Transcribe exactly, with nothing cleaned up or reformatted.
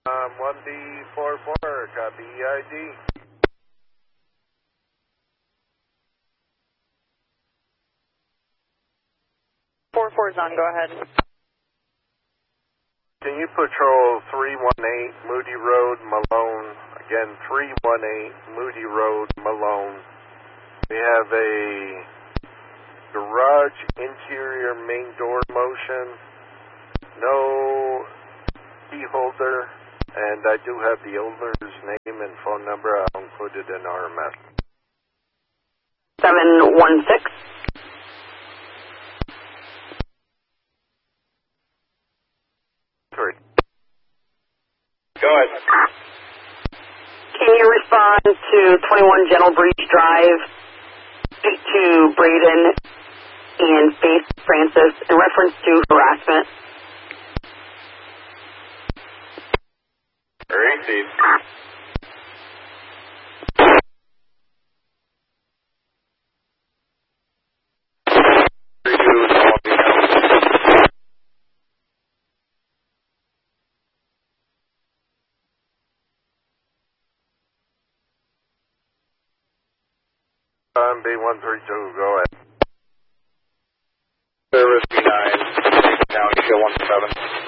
Um, one B four four, copy E I D. four four is on, go ahead. Can you patrol three one eight Moody Road, Malone? Again, three one eight Moody Road, Malone. We have a garage interior main door motion, no key holder, and I do have the owner's name and phone number. I'll include it in our message. seven one six. Three. Go ahead. Can you respond to twenty-one Gentle Breach Drive, speak to Braden and Faith Francis in reference to harassment? Received. Um, B one three two, go ahead. Service nine, County, show one seven.